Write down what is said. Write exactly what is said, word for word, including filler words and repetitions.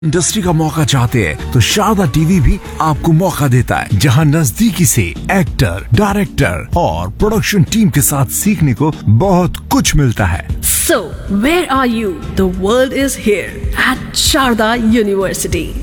Industry का मौका चाहते हैं तो शारदा टीवी भी आपको मौका देता है, जहां नजदीकी से एक्टर, डायरेक्टर और प्रोडक्शन टीम के साथ सीखने को बहुत कुछ मिलता है। So, where are you? The world is here at Sharda University.